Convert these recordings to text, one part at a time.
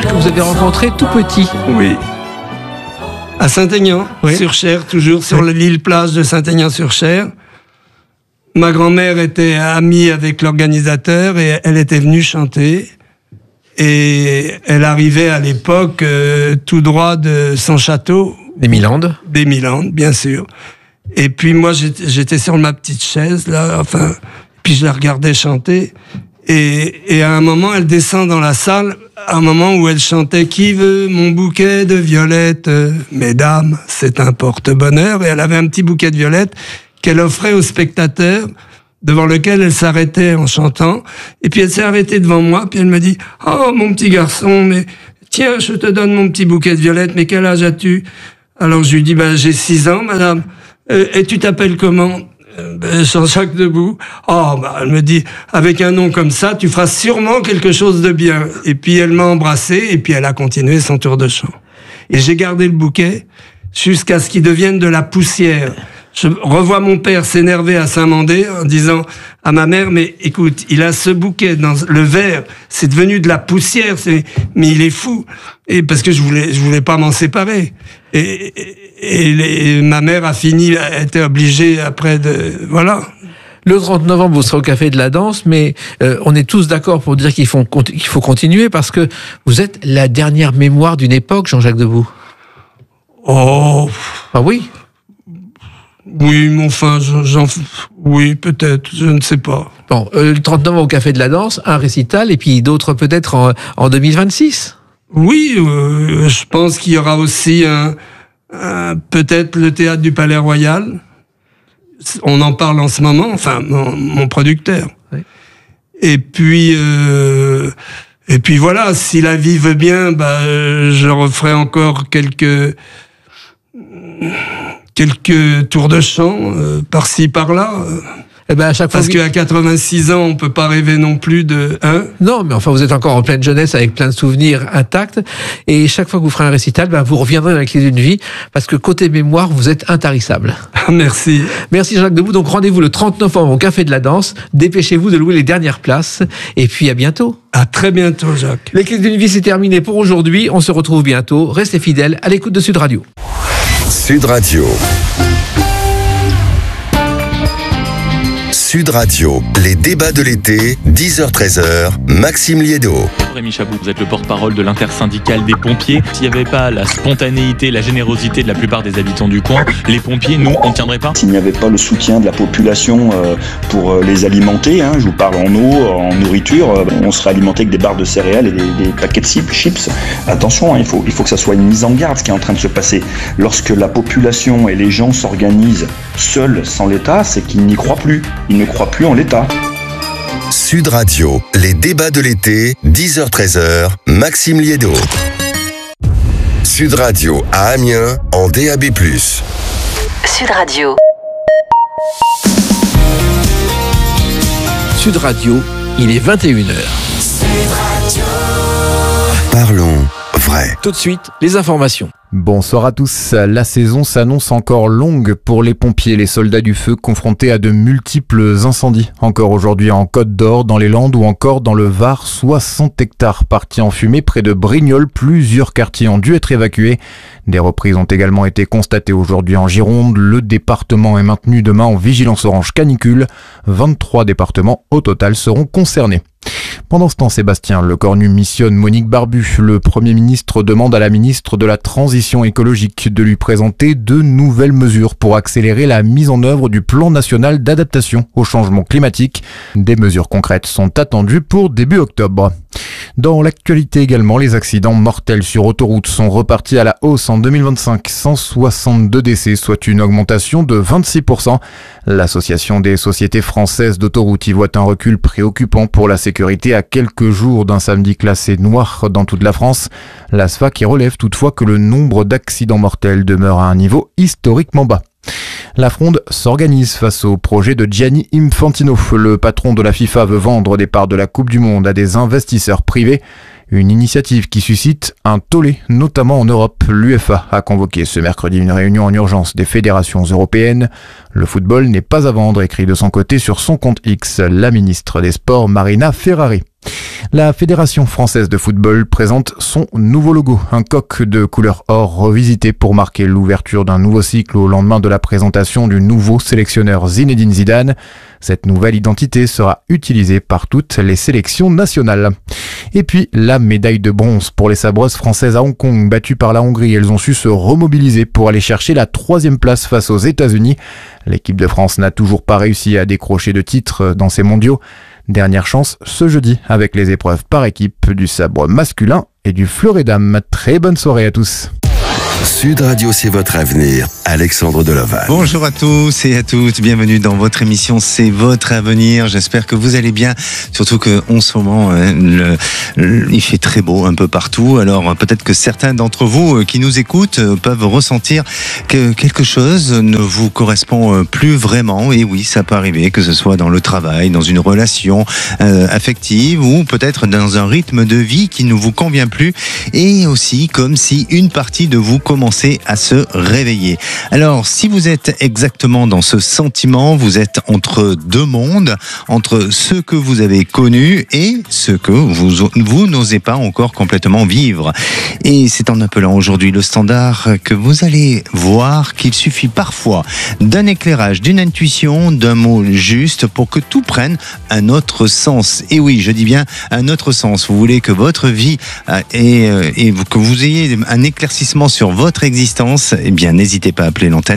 que vous avez rencontré tout petit. Oui. À Saint-Aignan-sur-Cher, toujours sur l'île plage de Saint-Aignan-sur-Cher. Ma grand-mère était amie avec l'organisateur et elle était venue chanter. Et elle arrivait à l'époque tout droit de son château. Des Milandes. Des Milandes, bien sûr. Et puis moi, j'étais sur ma petite chaise, là, puis je la regardais chanter. Et à un moment, elle descend dans la salle, à un moment où elle chantait « Qui veut mon bouquet de violettes ?» Mesdames, c'est un porte-bonheur. Et elle avait un petit bouquet de violettes qu'elle offrait aux spectateurs, devant lequel elle s'arrêtait en chantant. Et puis elle s'est arrêtée devant moi, puis elle me dit « Oh, mon petit garçon, mais tiens, je te donne mon petit bouquet de violettes, mais quel âge as-tu » Alors je lui dis « J'ai 6 ans, madame. Et tu t'appelles comment ?» Jean-Jacques Debout. Elle me dit, avec un nom comme ça, tu feras sûrement quelque chose de bien. Et puis elle m'a embrassé, et puis elle a continué son tour de chant. Et j'ai gardé le bouquet jusqu'à ce qu'il devienne de la poussière. Je revois mon père s'énerver à Saint-Mandé en disant à ma mère, mais écoute, il a ce bouquet dans le verre, c'est devenu de la poussière, mais il est fou. Et parce que je voulais pas m'en séparer. Et ma mère a été obligée après voilà. Le 30 novembre, vous serez au Café de la Danse, mais on est tous d'accord pour dire qu'il faut continuer parce que vous êtes la dernière mémoire d'une époque, Jean-Jacques Debout. Oh. Ah oui. Oui, mais enfin, oui, peut-être, je ne sais pas. Bon, le 30 novembre au Café de la Danse, un récital, et puis d'autres peut-être en 2026. Oui, je pense qu'il y aura aussi peut-être le théâtre du Palais Royal. On en parle en ce moment, enfin, mon producteur. Oui. Et puis voilà, si la vie veut bien, je referai encore quelques tours de chant, par-ci, par-là. À chaque fois parce qu'à 86 ans, on peut pas rêver non plus de... Non, mais enfin, vous êtes encore en pleine jeunesse avec plein de souvenirs intacts. Et chaque fois que vous ferez un récital, vous reviendrez dans la clé d'une vie, parce que côté mémoire, vous êtes intarissable. Merci. Merci Jacques Debout. Donc rendez-vous le 30 novembre au Café de la Danse. Dépêchez-vous de louer les dernières places. Et puis à bientôt. À très bientôt, Jacques. Les clés d'une vie, c'est terminé pour aujourd'hui. On se retrouve bientôt. Restez fidèles à l'écoute de Sud Radio. Sud Radio. Sud Radio, les débats de l'été, 10h-13h, Maxime Liédot. Rémi Chabot, vous êtes le porte-parole de l'intersyndicale des pompiers. S'il n'y avait pas la spontanéité, la générosité de la plupart des habitants du coin, les pompiers, nous, on ne tiendrait pas. S'il n'y avait pas le soutien de la population pour les alimenter, je vous parle en eau, en nourriture, on serait alimenté avec des barres de céréales et des paquets de chips. Attention, il faut que ça soit une mise en garde ce qui est en train de se passer. Lorsque la population et les gens s'organisent seuls sans l'État, c'est qu'ils n'y croient plus. Ils ne croient plus en l'État. Sud Radio, les débats de l'été, 10h-13h, Maxime Liédot. Sud Radio à Amiens, en DAB+. Sud Radio. Sud Radio, il est 21h. Sud Radio. Parlons vrai. Tout de suite, les informations. Bonsoir à tous. La saison s'annonce encore longue pour les pompiers, les soldats du feu confrontés à de multiples incendies. Encore aujourd'hui en Côte d'Or, dans les Landes ou encore dans le Var, 60 hectares partis en fumée près de Brignoles. Plusieurs quartiers ont dû être évacués. Des reprises ont également été constatées aujourd'hui en Gironde. Le département est maintenu demain en vigilance orange canicule. 23 départements au total seront concernés. Pendant ce temps, Sébastien Lecornu missionne Monique Barbu. Le Premier ministre demande à la ministre de la Transition écologique de lui présenter de nouvelles mesures pour accélérer la mise en œuvre du plan national d'adaptation au changement climatique. Des mesures concrètes sont attendues pour début octobre. Dans l'actualité également, les accidents mortels sur autoroute sont repartis à la hausse en 2025. 162 décès, soit une augmentation de 26%. L'Association des sociétés françaises d'autoroute y voit un recul préoccupant pour la sécurité à quelques jours d'un samedi classé noir dans toute la France. L'ASFA qui relève toutefois que le nombre d'accidents mortels demeure à un niveau historiquement bas. La fronde s'organise face au projet de Gianni Infantino. Le patron de la FIFA veut vendre des parts de la Coupe du Monde à des investisseurs privés. Une initiative qui suscite un tollé, notamment en Europe. L'UEFA a convoqué ce mercredi une réunion en urgence des fédérations européennes. Le football n'est pas à vendre, écrit de son côté sur son compte X la ministre des Sports Marina Ferrari. La Fédération française de football présente son nouveau logo, un coq de couleur or revisité pour marquer l'ouverture d'un nouveau cycle au lendemain de la présentation du nouveau sélectionneur Zinedine Zidane. Cette nouvelle identité sera utilisée par toutes les sélections nationales. Et puis, la médaille de bronze pour les sabreuses françaises à Hong Kong, battues par la Hongrie. Elles ont su se remobiliser pour aller chercher la 3e place face aux États-Unis. L'équipe de France n'a toujours pas réussi à décrocher de titre dans ces mondiaux. Dernière chance ce jeudi avec les épreuves par équipe du sabre masculin et du fleuret dames. Très bonne soirée à tous. Sud Radio, c'est votre avenir. Alexandre Delaval. Bonjour à tous et à toutes. Bienvenue dans votre émission C'est votre avenir. J'espère que vous allez bien. Surtout qu'en ce moment, il fait très beau un peu partout. Alors peut-être que certains d'entre vous qui nous écoutent peuvent ressentir que quelque chose ne vous correspond plus vraiment. Et oui, ça peut arriver, que ce soit dans le travail, dans une relation affective ou peut-être dans un rythme de vie qui ne vous convient plus. Et aussi comme si une partie de vous commençait à se réveiller. Alors, si vous êtes exactement dans ce sentiment, vous êtes entre deux mondes, entre ce que vous avez connu et ce que vous n'osez pas encore complètement vivre. Et c'est en appelant aujourd'hui le standard que vous allez voir qu'il suffit parfois d'un éclairage, d'une intuition, d'un mot juste pour que tout prenne un autre sens. Et oui, je dis bien un autre sens. Vous voulez que votre vie et que vous ayez un éclaircissement sur votre existence, eh bien n'hésitez pas à appeler l'antenne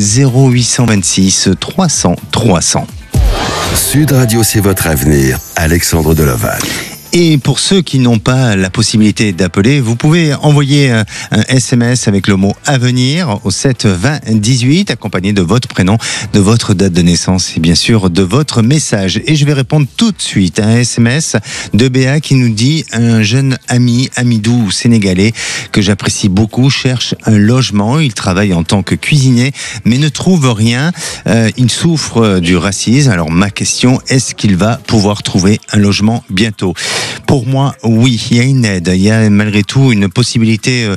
0826 300 300. Sud Radio, c'est votre avenir. Alexandre Delaval. Et pour ceux qui n'ont pas la possibilité d'appeler, vous pouvez envoyer un SMS avec le mot avenir au 7 20 18, accompagné de votre prénom, de votre date de naissance et bien sûr de votre message. Et je vais répondre tout de suite à un SMS de Béa qui nous dit: un jeune ami, Amidou sénégalais, que j'apprécie beaucoup, cherche un logement. Il travaille en tant que cuisinier, mais ne trouve rien. Il souffre du racisme. Alors ma question, est-ce qu'il va pouvoir trouver un logement bientôt ? Pour moi, oui, il y a une aide, il y a malgré tout une possibilité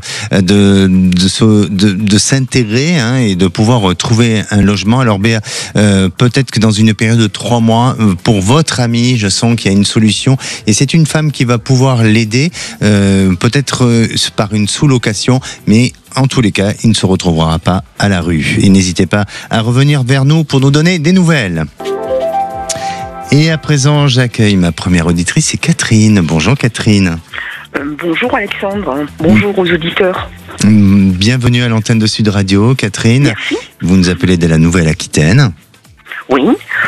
de s'intégrer et de pouvoir trouver un logement. Alors Béa, peut-être que dans une période de 3 mois, pour votre ami, je sens qu'il y a une solution et c'est une femme qui va pouvoir l'aider, peut-être par une sous-location, mais en tous les cas, il ne se retrouvera pas à la rue. Et n'hésitez pas à revenir vers nous pour nous donner des nouvelles. Et à présent, j'accueille ma première auditrice, c'est Catherine. Bonjour Catherine. Bonjour Alexandre, bonjour aux auditeurs. Bienvenue à l'antenne de Sud Radio, Catherine. Merci. Vous nous appelez de la Nouvelle-Aquitaine. Oui.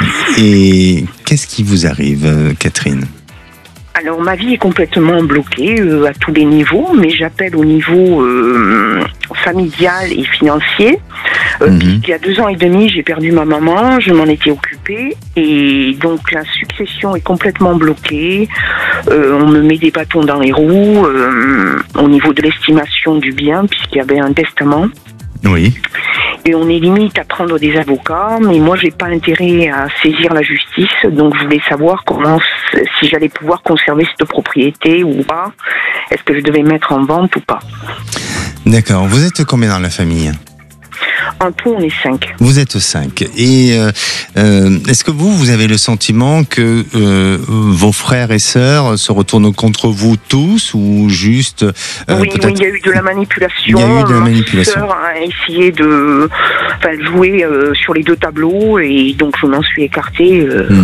Et qu'est-ce qui vous arrive, Catherine ? Alors ma vie est complètement bloquée à tous les niveaux, mais j'appelle au niveau familial et financier. Il y a 2 ans et demi, j'ai perdu ma maman, je m'en étais occupée et donc la succession est complètement bloquée. On me met des bâtons dans les roues au niveau de l'estimation du bien puisqu'il y avait un testament. Oui. Et on est limite à prendre des avocats, mais moi j'ai pas intérêt à saisir la justice, donc je voulais savoir si j'allais pouvoir conserver cette propriété ou pas. Est-ce que je devais mettre en vente ou pas? D'accord. Vous êtes combien dans la famille ? En tout, on est 5. Vous êtes 5. Et est-ce que vous avez le sentiment que vos frères et sœurs se retournent contre vous tous ou juste oui, il y a eu de la manipulation. Il y a eu de la manipulation. Ma sœur a essayé de jouer sur les 2 tableaux et donc je m'en suis écartée.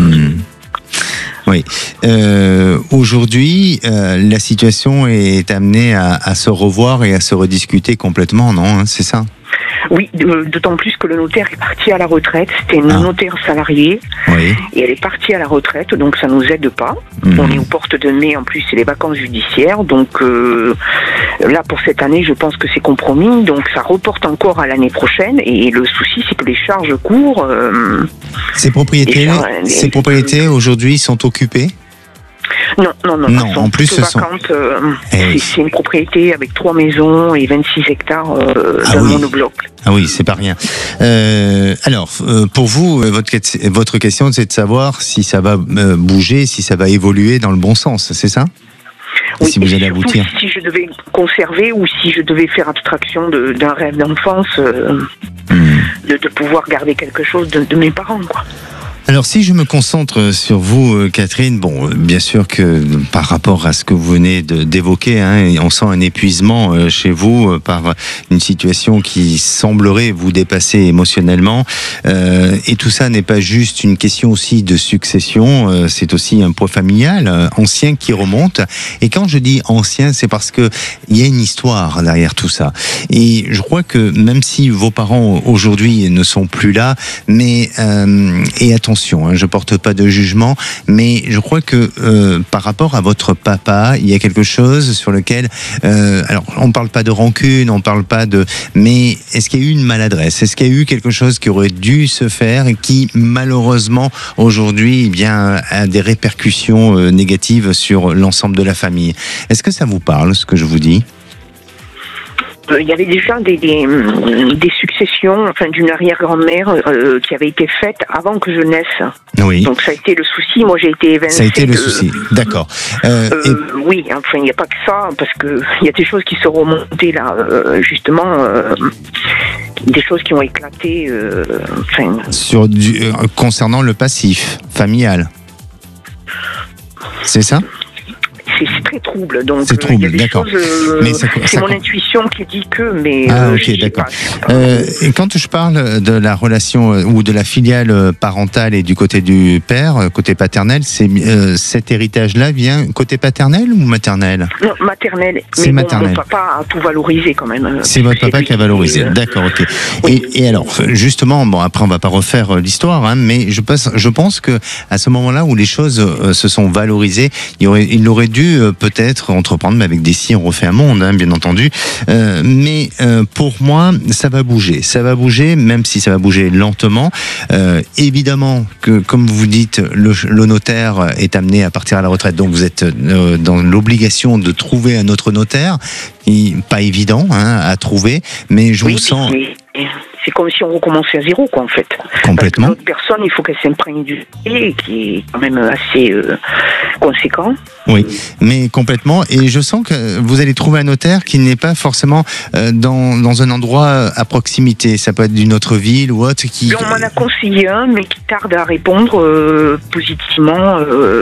Oui. Aujourd'hui, la situation est amenée à se revoir et à se rediscuter complètement, non ? C'est ça ? Oui, d'autant plus que le notaire est parti à la retraite. C'était une notaire salariée. Oui. Et elle est partie à la retraite, donc ça nous aide pas. On est aux portes de mai, en plus c'est les vacances judiciaires. Donc là, pour cette année, je pense que c'est compromis. Donc ça reporte encore à l'année prochaine. Et le souci, c'est que les charges courent. Ces propriétés aujourd'hui sont occupées ? Non, en plus, ce sont vacantes. C'est une propriété avec 3 maisons et 26 hectares d'un monobloc. Ah oui, c'est pas rien. Alors, pour vous, votre question, c'est de savoir si ça va bouger, si ça va évoluer dans le bon sens, c'est ça ? Oui, si vous allez aboutir. Si je devais conserver ou si je devais faire abstraction d'un rêve d'enfance, de pouvoir garder quelque chose de mes parents, quoi. Alors si je me concentre sur vous, Catherine, bon, bien sûr que par rapport à ce que vous venez d'évoquer, hein, on sent un épuisement chez vous par une situation qui semblerait vous dépasser émotionnellement. Et tout ça n'est pas juste une question aussi de succession, c'est aussi un poids familial ancien qui remonte. Et quand je dis ancien, c'est parce que il y a une histoire derrière tout ça. Et je crois que même si vos parents aujourd'hui ne sont plus là, mais et attention, je porte pas de jugement, mais je crois que par rapport à votre papa, il y a quelque chose sur lequel, alors on parle pas de rancune, on parle pas de, mais est-ce qu'il y a eu une maladresse, est-ce qu'il y a eu quelque chose qui aurait dû se faire et qui malheureusement aujourd'hui, eh bien, a des répercussions négatives sur l'ensemble de la famille. Est-ce que ça vous parle, ce que je vous dis ? Il y avait déjà des successions, enfin d'une arrière-grand-mère qui avait été faite avant que je naisse. Oui. Donc ça a été le souci. Moi j'ai été évincée. Ça a été le souci. D'accord. Oui, enfin il n'y a pas que ça, parce que il y a des choses qui sont remontées là, justement, des choses qui ont éclaté. Sur concernant le passif familial. C'est ça ? C'est très trouble, donc c'est trouble, il y a des d'accord. choses, mais c'est mon intuition qui dit que, mais ok, d'accord. Et quand je parle de la relation ou de la filiale parentale et du côté du père, côté paternel, c'est cet héritage-là vient côté paternel ou maternel ? Non, maternel. C'est mais maternel. Mon papa a tout valorisé quand même. C'est votre papa qui a valorisé. D'accord, ok. Oui. Et alors, justement, bon, après on va pas refaire l'histoire, hein, mais je pense que à ce moment-là où les choses se sont valorisées, il aurait dû peut-être entreprendre, mais avec des si on refait un monde, hein, bien entendu. Mais pour moi, ça va bouger, même si ça va bouger lentement. Évidemment que, comme vous dites, le notaire est amené à partir à la retraite, donc vous êtes dans l'obligation de trouver un autre notaire. Pas évident à trouver, mais je vous sens... C'est comme si on recommençait à zéro, quoi, en fait. Complètement. L'autre personne, il faut qu'elle s'imprègne du et qui est quand même assez conséquent. Oui, mais complètement. Et je sens que vous allez trouver un notaire qui n'est pas forcément dans un endroit à proximité. Ça peut être d'une autre ville ou autre. On m'en a conseillé un, mais qui tarde à répondre positivement,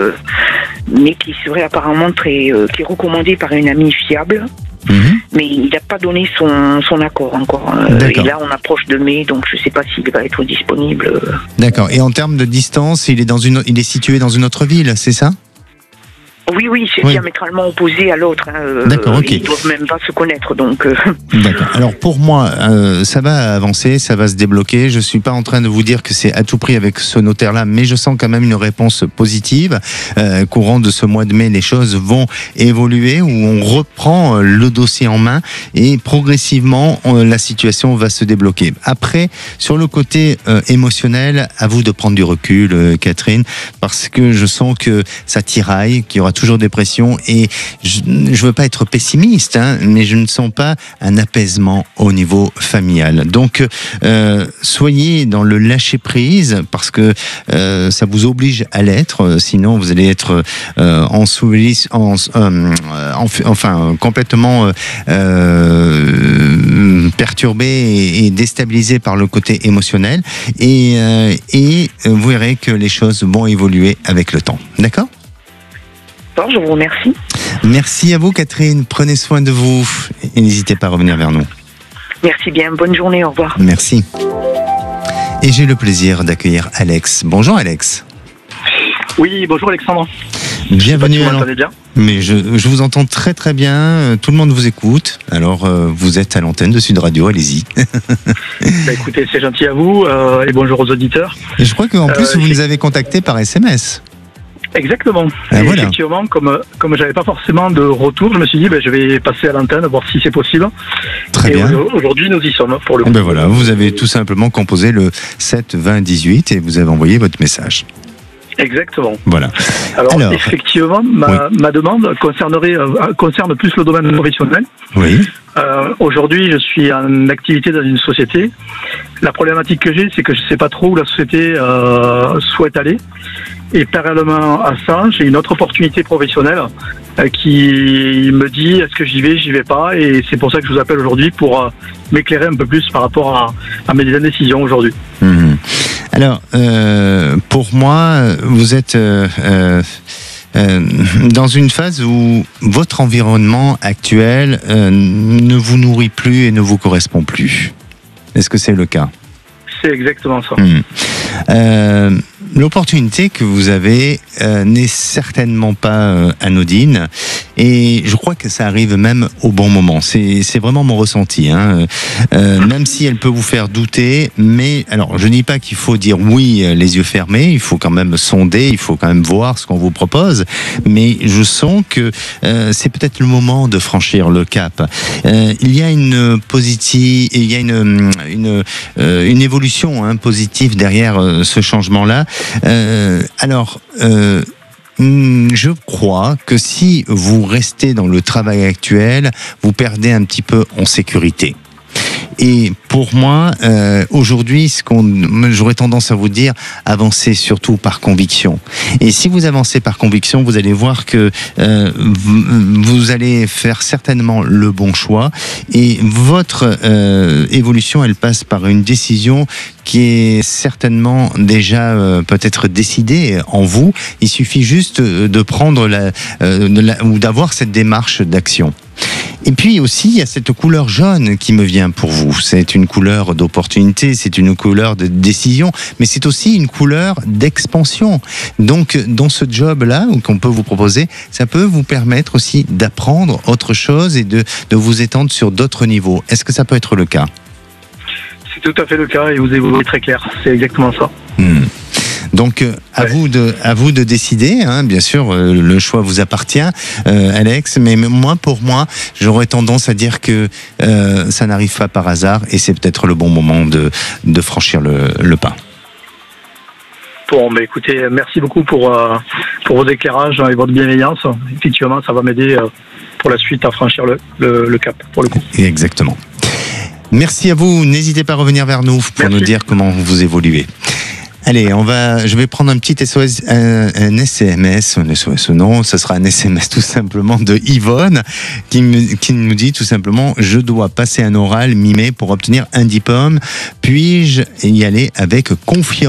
mais qui serait apparemment qui est recommandé par une amie fiable. Mais il n'a pas donné son accord encore. Et là, on approche de mai, donc je ne sais pas s'il va être disponible. D'accord. Et en termes de distance, il est situé dans une autre ville, c'est ça ? Oui, c'est diamétralement opposé à l'autre. D'accord, ok. Ils ne doivent même pas se connaître, donc... D'accord. Alors pour moi, ça va avancer, ça va se débloquer. Je suis pas en train de vous dire que c'est à tout prix avec ce notaire-là, mais je sens quand même une réponse positive. Courant de ce mois de mai, les choses vont évoluer, où on reprend le dossier en main et progressivement, la situation va se débloquer. Après, sur le côté émotionnel, à vous de prendre du recul, Catherine, parce que je sens que ça tiraille, qu'il y aura toujours des pressions et je veux pas être pessimiste, hein, mais je ne sens pas un apaisement au niveau familial. Donc, soyez dans le lâcher prise parce que ça vous oblige à l'être. Sinon, vous allez être complètement perturbé et déstabilisé par le côté émotionnel. Et vous verrez que les choses vont évoluer avec le temps. D'accord ? Je vous remercie. Merci à vous, Catherine. Prenez soin de vous et n'hésitez pas à revenir vers nous. Merci bien. Bonne journée. Au revoir. Merci. Et j'ai le plaisir d'accueillir Alex. Bonjour, Alex. Oui, bonjour, Alexandre. Bienvenue. Vous m'entendez bien ? Mais je vous entends très très bien. Tout le monde vous écoute. Alors, vous êtes à l'antenne de Sud Radio. Allez-y. Écoutez, c'est gentil à vous et bonjour aux auditeurs. Et je crois qu'en plus, vous nous avez contacté par SMS. Exactement. Ah, voilà. Effectivement, comme j'avais pas forcément de retour, je me suis dit je vais passer à l'antenne, voir si c'est possible. Très bien. Aujourd'hui, nous y sommes pour le coup. Ben voilà, vous avez tout simplement composé le 7 20 18 et vous avez envoyé votre message. Exactement. Voilà. Alors effectivement, ma demande concerne plus le domaine professionnel. Oui. Aujourd'hui, je suis en activité dans une société. La problématique que j'ai, c'est que je ne sais pas trop où la société souhaite aller. Et parallèlement à ça, j'ai une autre opportunité professionnelle qui me dit est-ce que j'y vais pas. Et c'est pour ça que je vous appelle aujourd'hui pour m'éclairer un peu plus par rapport à mes indécisions aujourd'hui. Alors, pour moi, vous êtes dans une phase où votre environnement actuel ne vous nourrit plus et ne vous correspond plus. Est-ce que c'est le cas ? C'est exactement ça. L'opportunité que vous avez n'est certainement pas anodine, et je crois que ça arrive même au bon moment. C'est vraiment mon ressenti, hein. Même si elle peut vous faire douter, mais alors je ne dis pas qu'il faut dire oui les yeux fermés, il faut quand même sonder, il faut quand même voir ce qu'on vous propose, mais je sens que c'est peut-être le moment de franchir le cap. Il y a une évolution positive derrière ce changement-là. Je crois que si vous restez dans le travail actuel, vous perdez un petit peu en sécurité. Et pour moi, aujourd'hui, j'aurais tendance à vous dire, avancez surtout par conviction. Et si vous avancez par conviction, vous allez voir que vous allez faire certainement le bon choix. Et votre évolution, elle passe par une décision qui est certainement déjà peut-être décidée en vous. Il suffit juste de prendre ou d'avoir cette démarche d'action. Et puis aussi, il y a cette couleur jaune qui me vient pour vous. C'est une couleur d'opportunité, c'est une couleur de décision, mais c'est aussi une couleur d'expansion. Donc, dans ce job-là, qu'on peut vous proposer, ça peut vous permettre aussi d'apprendre autre chose et de vous étendre sur d'autres niveaux. Est-ce que ça peut être le cas ? C'est tout à fait le cas et vous évoluez très clair. C'est exactement ça. Donc à vous de décider, hein, bien sûr le choix vous appartient, Alex, mais pour moi j'aurais tendance à dire que ça n'arrive pas par hasard et c'est peut-être le bon moment de franchir le pas. Bon, mais écoutez, merci beaucoup pour vos éclairages et votre bienveillance. Effectivement, ça va m'aider pour la suite à franchir le cap, pour le coup. Exactement. Merci à vous, n'hésitez pas à revenir vers nous pour nous dire comment vous évoluez. Allez, je vais prendre un petit SOS, un SMS, non, ce sera un SMS tout simplement de Yvonne qui nous dit tout simplement: je dois passer un oral mi-mai pour obtenir un diplôme. Puis-je y aller avec confiance ?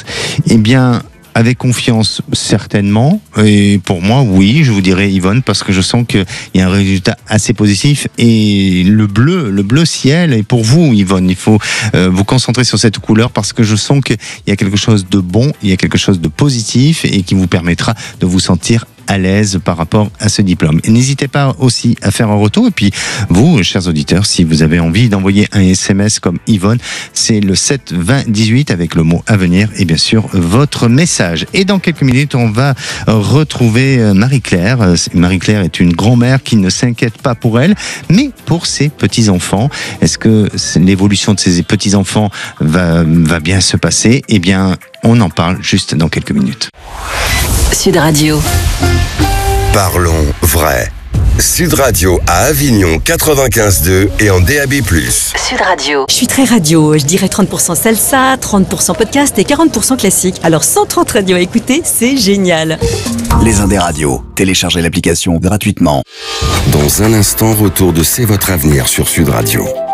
Eh bien, avec confiance, certainement. Et pour moi, oui, je vous dirais Yvonne, parce que je sens qu'il y a un résultat assez positif. Et le bleu ciel est pour vous, Yvonne. Il faut vous concentrer sur cette couleur parce que je sens qu'il y a quelque chose de bon, il y a quelque chose de positif et qui vous permettra de vous sentir à l'aise par rapport à ce diplôme. Et n'hésitez pas aussi à faire un retour. Et puis, vous, chers auditeurs, si vous avez envie d'envoyer un SMS comme Yvonne, c'est le 7 20 18 avec le mot avenir et bien sûr votre message. Et dans quelques minutes, on va retrouver Marie-Claire. Marie-Claire est une grand-mère qui ne s'inquiète pas pour elle, mais pour ses petits-enfants. Est-ce que l'évolution de ses petits-enfants va bien se passer ? Eh bien, on en parle juste dans quelques minutes. Sud Radio. Parlons vrai. Sud Radio à Avignon 95.2 et en DAB+. Sud Radio. Je suis très radio, je dirais 30% salsa, 30% podcast et 40% classique. Alors 130 radios à écouter, c'est génial. Les Indés Radio, téléchargez l'application gratuitement. Dans un instant, retour de C'est votre avenir sur Sud Radio.